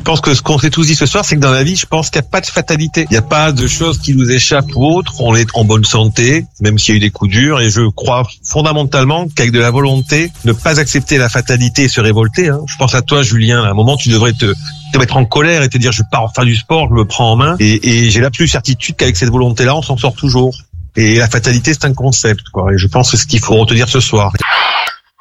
Je pense que ce qu'on s'est tous dit ce soir, c'est que dans la vie, je pense qu'il n'y a pas de fatalité. Il n'y a pas de choses qui nous échappent ou autres. On est en bonne santé, même s'il y a eu des coups durs. Et je crois fondamentalement qu'avec de la volonté, ne pas accepter la fatalité et se révolter. Je pense à toi, Julien. À un moment, tu devrais te mettre en colère et te dire je pars faire du sport, je me prends en main. Et j'ai l'absolue certitude qu'avec cette volonté-là, on s'en sort toujours. Et la fatalité, c'est un concept, quoi. Et je pense que c'est ce qu'il faut retenir ce soir.